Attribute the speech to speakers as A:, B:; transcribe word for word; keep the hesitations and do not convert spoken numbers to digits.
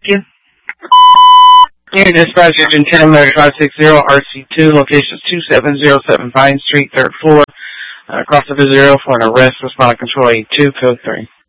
A: Thank you.
B: Here, dispatch agent ten five six zero R C two, location is two seven zero seven Vine Street, third floor. Uh, cross over zero for an arrest, respond control eight two, code three.